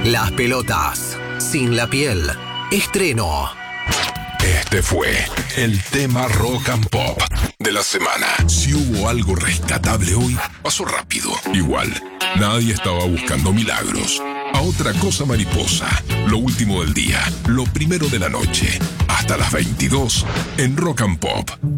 Las pelotas sin la piel. Estreno. Este fue el tema Rock and Pop de la semana. Si hubo algo rescatable hoy, pasó rápido. Igual, nadie estaba buscando milagros. A otra cosa mariposa, lo último del día, lo primero de la noche, hasta las 22 en Rock and Pop.